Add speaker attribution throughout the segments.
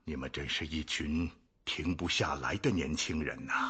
Speaker 1: 你们真是一群停不下来的年轻人呐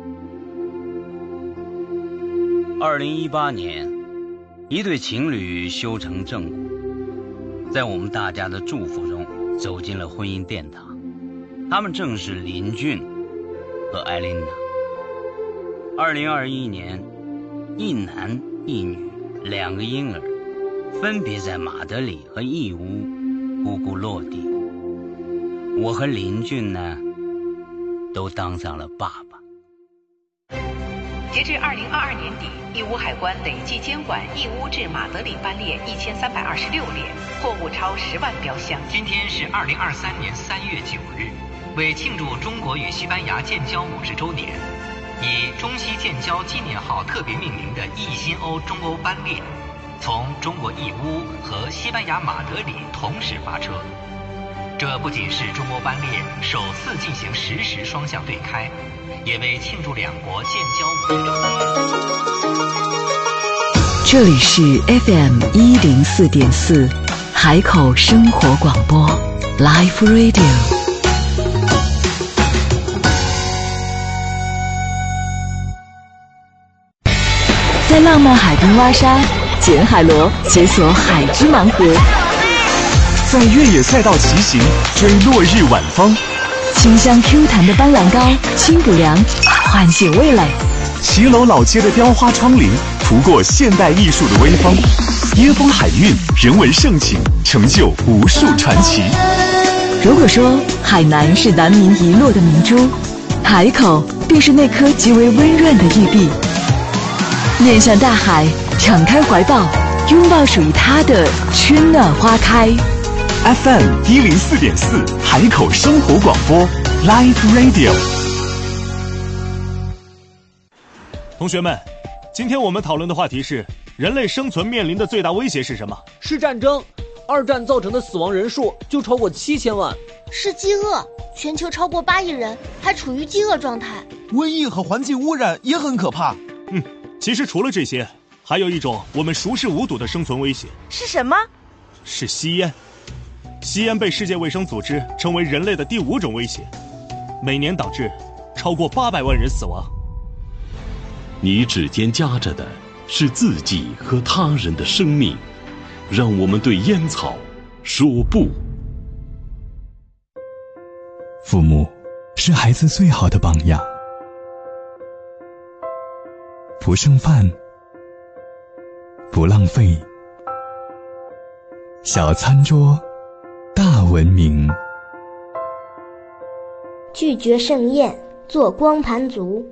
Speaker 2: ！2018年，一对情侣修成正果，在我们大家的祝福中走进了婚姻殿堂。他们正是林俊和艾琳娜。2021年，一男一女2个婴儿分别在马德里和义乌咕咕落地。我和林俊呢，都当上了爸爸。
Speaker 3: 截至2022年底，义乌海关累计监管义乌至马德里班列1326列，货物超10万标箱。
Speaker 4: 今天是2023年3月9日，为庆祝中国与西班牙建交50周年，以中西建交纪念号特别命名的义新欧中欧班列，从中国义乌和西班牙马德里同时发车。这不仅是中欧班列首次进行实时双向对开，也为庆祝两国建交50周年。
Speaker 5: 这里是 FM 104.4海口生活广播 Live Radio。在浪漫海滨挖沙，捡海螺，解锁海之盲盒。
Speaker 6: 在越野赛道骑行，追落日晚风。
Speaker 5: 清香 Q 弹的斑斓膏，清补凉，唤醒味蕾。
Speaker 6: 骑楼老街的雕花窗棂，涂过现代艺术的微风。椰风海韵，人文盛景，成就无数传奇。
Speaker 5: 如果说海南是南民遗落的明珠，海口便是那颗极为温润的玉璧。面向大海，敞开怀抱，拥抱属于它的春暖花开。
Speaker 6: FM 104.4海口生活广播 Live Radio。
Speaker 7: 同学们，今天我们讨论的话题是：人类生存面临的最大威胁是什么？
Speaker 8: 是战争。2战造成的死亡人数就超过7000万。
Speaker 9: 是饥饿，全球超过8亿人还处于饥饿状态。
Speaker 10: 瘟疫和环境污染也很可怕。
Speaker 7: 其实除了这些，还有一种我们熟视无睹的生存威胁。
Speaker 11: 是什么？
Speaker 7: 是吸烟。吸烟被世界卫生组织称为人类的第5种威胁，每年导致超过800万人死亡。
Speaker 12: 你指尖夹着的是自己和他人的生命，让我们对烟草说不。
Speaker 6: 父母是孩子最好的榜样。不剩饭，不浪费，小餐桌大文明。
Speaker 9: 拒绝盛宴，做光盘族。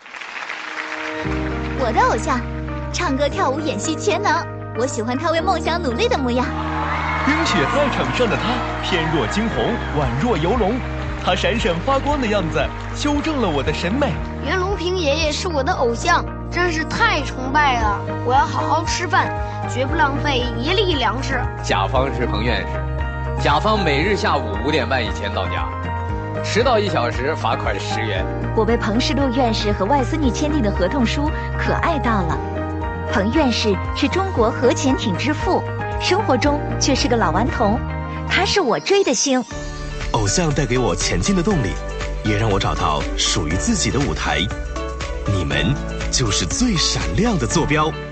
Speaker 13: 我的偶像，唱歌跳舞演戏全能，我喜欢他为梦想努力的模样。
Speaker 14: 冰雪赛场上的他，翩若惊鸿，宛若游龙，他闪闪发光的样子，修正了我的审美。
Speaker 15: 袁隆平爷爷是我的偶像，真是太崇拜了！我要好好吃饭，绝不浪费一粒粮食。
Speaker 16: 甲方是彭院士，甲方每日下午5点半以前到家，迟到1小时罚款10元。
Speaker 13: 我被彭世禄院士和外孙女签订的合同书可爱到了。彭院士是中国核潜艇之父，生活中却是个老顽童，他是我追的星。
Speaker 17: 偶像带给我前进的动力，也让我找到属于自己的舞台。你们就是最闪亮的坐标。